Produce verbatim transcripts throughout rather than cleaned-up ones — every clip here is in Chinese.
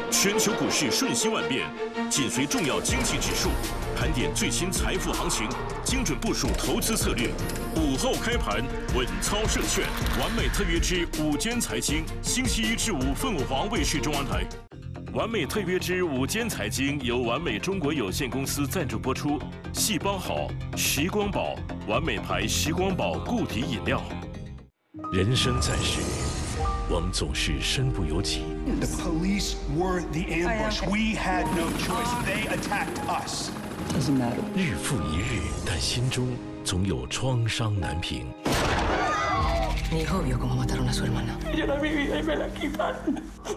全球股市瞬息万变，紧随重要经济指数，盘点最新财富行情，精准部署投资策略。午后开盘，稳操胜券。完美特约之午间财经，星期一至五凤凰卫视中央台。完美特约之午间财经由完美中国有限公司赞助播出。细胞好，时光宝，完美牌时光宝固体饮料。人生在世，我们总是身不由己。 The police were the ambush. We had no choice. They attacked us. Doesn't matter. 日复一日，但心中总有创伤难平。 Mi hijo vio cómo mataron a su hermana. Yo la viví y me la quitaron.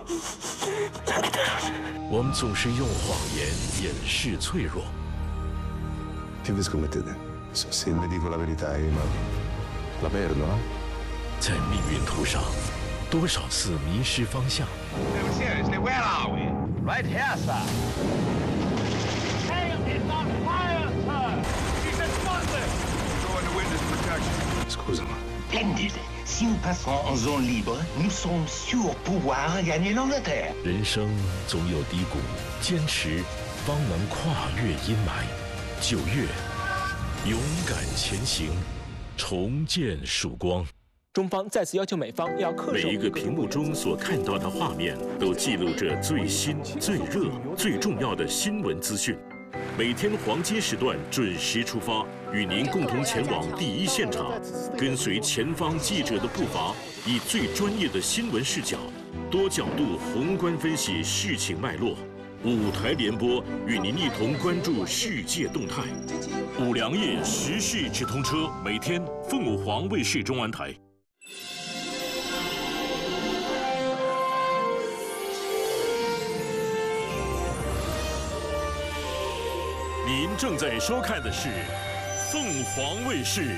我们总是用谎言掩饰脆弱。 Che vi scommettete? Se ne dico la verità, ma la perdo, eh? 在命运途上，多少次迷失方向。 No, seriously, where are we? Right here, sir. Tail is on fire, sir. He's a sponsor. Go into witness protection. Scusami. Splendide. Si nous passons en zone libre, nous sommes sûrs pouvoir gagner l'Angleterre. 人生总有低谷，坚持方能跨越阴霾。九月，勇敢前行，重见曙光。 中方再次要求美方要恪守。 每一个屏幕中所看到的画面，都记录着最新、最热、最重要的新闻资讯。每天黄金时段准时出发，与您共同前往第一现场，跟随前方记者的步伐，以最专业的新闻视角，多角度宏观分析事情脉络。五台联播与您一同关注世界动态。五粮液时事直通车，每天凤凰卫视中文台。您正在收看的是凤凰卫视。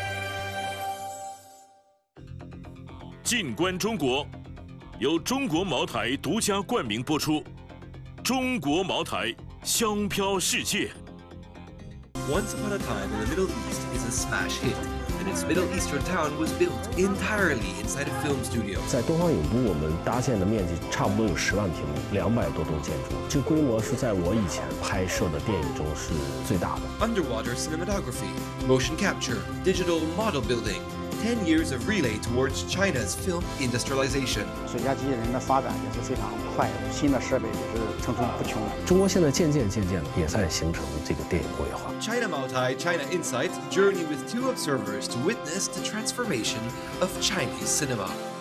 静观中国，由中国茅台独家冠名播出。中国茅台，香飘世界。 Once upon a time in the Middle East is a smash hit, and its Middle Eastern town was built entirely inside a film studio. 在东方影都，我们搭建的面积差不多有十万平米，两百多栋建筑，这规模是在我以前拍摄的电影中是最大的。 Underwater cinematography, motion capture, digital model building. Ten years of relay towards China's film industrialization. 水下机器人的发展也是非常快的，新的设备也是层出不穷。 中国现在渐渐渐渐也在形成这个电影工业化。 China Mautai, China Insight journey with two observers to witness the transformation of Chinese cinema.